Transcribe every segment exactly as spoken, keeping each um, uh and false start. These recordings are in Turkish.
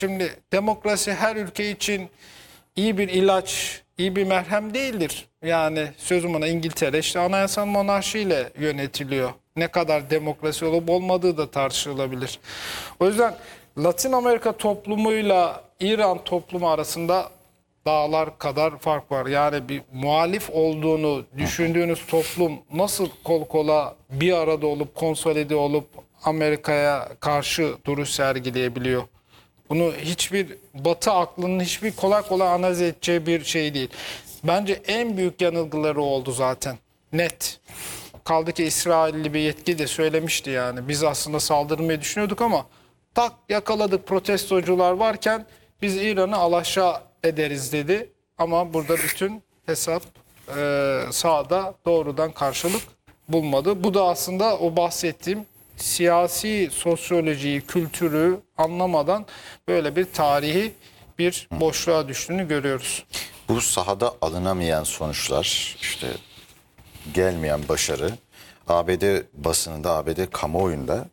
Şimdi demokrasi her ülke için iyi bir ilaç, iyi bir merhem değildir. Yani sözüm ona İngiltere işte anayasal monarşiyle yönetiliyor. Ne kadar demokrasi olup olmadığı da tartışılabilir. O yüzden Latin Amerika toplumuyla İran toplumu arasında dağlar kadar fark var. Yani bir muhalif olduğunu düşündüğünüz toplum nasıl kol kola bir arada olup konsolide olup Amerika'ya karşı duruş sergileyebiliyor? Bunu hiçbir Batı aklının hiçbir kolay kolay analiz edeceği bir şey değil. Bence en büyük yanılgıları oldu zaten. Net. Kaldı ki İsrailli bir yetki de söylemişti yani. Biz aslında saldırmayı düşünüyorduk ama tak yakaladık protestocular varken biz İran'ı alaşağı ederiz dedi. Ama burada bütün hesap e, sağda doğrudan karşılık bulmadı. Bu da aslında o bahsettiğim siyasi sosyolojiyi, kültürü anlamadan böyle bir tarihi bir boşluğa düştüğünü görüyoruz. Bu sahada alınamayan sonuçlar, işte gelmeyen başarı, A B D basınında, A B D kamuoyunda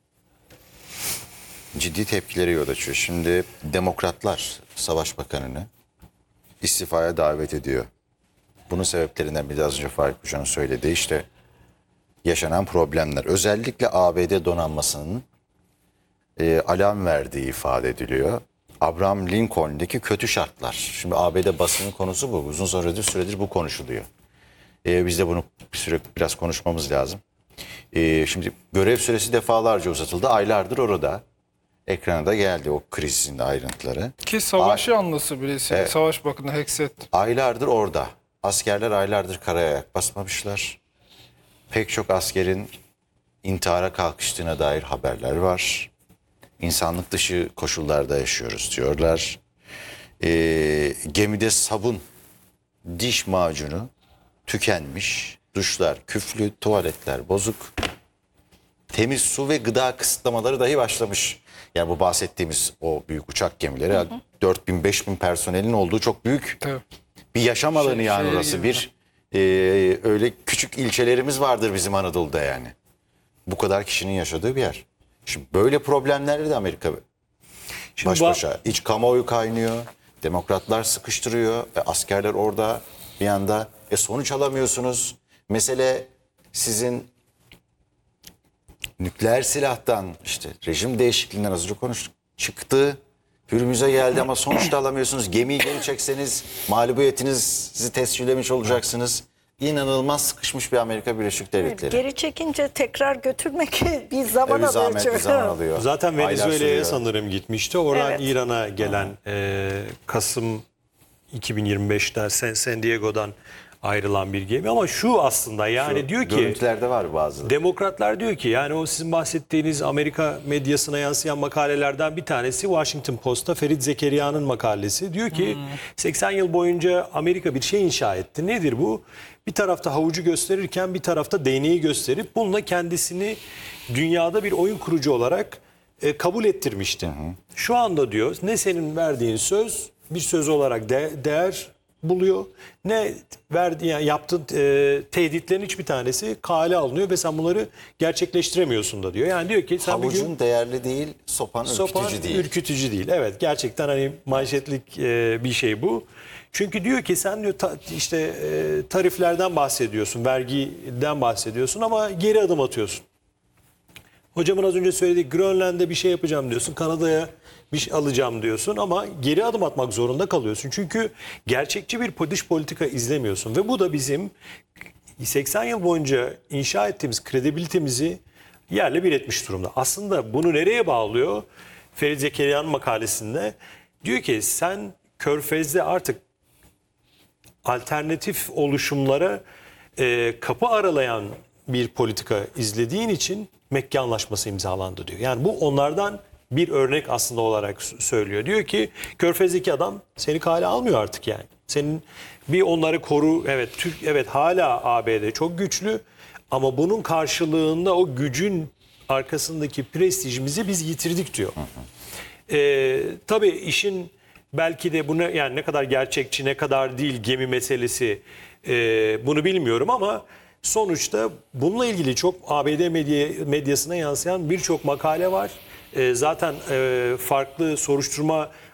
ciddi tepkileri yol açıyor. Şimdi Demokratlar Savaş Bakanı'nı istifaya davet ediyor. Bunun sebeplerinden biri az önce Faik Hoca'nın söylediği işte yaşanan problemler. Özellikle A B D donanmasının e, alarm verdiği ifade ediliyor. Abraham Lincoln'deki kötü şartlar. Şimdi A B D basının konusu bu. Uzun süredir, süredir bu konuşuluyor. E, biz de bunu bir süre biraz konuşmamız lazım. E, şimdi görev süresi defalarca uzatıldı. Aylardır orada. Ekrana da geldi o krizin ayrıntıları. Ki savaş yanlısı birisi. Evet. Savaş Bakanı Hexet. Aylardır orada. Askerler aylardır karaya ayak basmamışlar. Pek çok askerin intihara kalkıştığına dair haberler var. İnsanlık dışı koşullarda yaşıyoruz diyorlar. Ee, gemide sabun, diş macunu tükenmiş. Duşlar küflü, tuvaletler bozuk. Temiz su ve gıda kısıtlamaları dahi başlamış. Yani bu bahsettiğimiz o büyük uçak gemileri hı hı. dört bin beş bin personelin olduğu çok büyük Evet. bir yaşam alanı Şey, yani şey orası. gibi. Bir e, öyle küçük ilçelerimiz vardır bizim Anadolu'da yani. Bu kadar kişinin yaşadığı bir yer. Şimdi böyle problemlerle de Amerika Şimdi baş başa. İç kamuoyu kaynıyor. Demokratlar sıkıştırıyor. E, askerler orada bir anda. E, sonuç alamıyorsunuz. Mesele sizin nükleer silahtan işte rejim değişikliğinden az önce konuştuk. Çıktı. Hürmüze geldi ama sonuçta alamıyorsunuz. Gemiyi geri çekseniz mağlubiyetinizi tescillemiş olacaksınız. İnanılmaz sıkışmış bir Amerika Birleşik Devletleri. Geri çekince tekrar götürmek bir zaman Bir alıyor. zahmet bir zaman alıyor. Zaten Aylar Venezuela'ya sürüyor. sanırım gitmişti. Oradan Evet. İran'a gelen e, Kasım iki bin yirmi beş'te San, San Diego'dan ayrılan bir gemi. Ama şu aslında yani Şu diyor ki görüntülerde var bazı. Demokratlar diyor ki yani o sizin bahsettiğiniz Amerika medyasına yansıyan makalelerden bir tanesi Washington Post'ta Ferit Zekeriya'nın makalesi. Diyor ki hmm. seksen yıl boyunca Amerika bir şey inşa etti. Nedir bu? Bir tarafta havucu gösterirken bir tarafta değneği gösterip bununla kendisini dünyada bir oyun kurucu olarak e, kabul ettirmişti. Hı hı. Şu anda diyor ne senin verdiğin söz bir söz olarak de, değer buluyor. Ne verdiği yani yaptığın e, tehditlerin hiçbir tanesi kale alınıyor ve sen bunları gerçekleştiremiyorsun da diyor. Yani diyor ki sen Havucun bir gün, değerli değil, sopan, sopan ürkütücü değil. ürkütücü değil. Evet gerçekten hani manşetlik e, bir şey bu. Çünkü diyor ki sen diyor ta, işte e, tariflerden bahsediyorsun, vergiden bahsediyorsun ama geri adım atıyorsun. Hocamın az önce söylediği Grönland'de bir şey yapacağım diyorsun. Kanada'ya bir şey alacağım diyorsun ama geri adım atmak zorunda kalıyorsun. Çünkü gerçekçi bir dış politika izlemiyorsun. Ve bu da bizim seksen yıl boyunca inşa ettiğimiz kredibilitemizi yerle bir etmiş durumda. Aslında bunu nereye bağlıyor? Ferit Zekeriya'nın makalesinde diyor ki sen Körfez'de artık alternatif oluşumlara e, kapı aralayan bir politika izlediğin için Mekke Anlaşması imzalandı diyor. Yani bu onlardan bir örnek aslında olarak söylüyor. Diyor ki Körfez'deki adam seni kale almıyor artık yani. Senin bir onları koru, evet Türk, evet hala A B D çok güçlü ama bunun karşılığında o gücün arkasındaki prestijimizi biz yitirdik diyor. Hı hı. Ee, tabii işin belki de bunu yani ne kadar gerçekçi ne kadar değil gemi meselesi e, bunu bilmiyorum ama sonuçta bununla ilgili çok A B D medya, medyasına yansıyan birçok makale var. E, zaten e, farklı soruşturma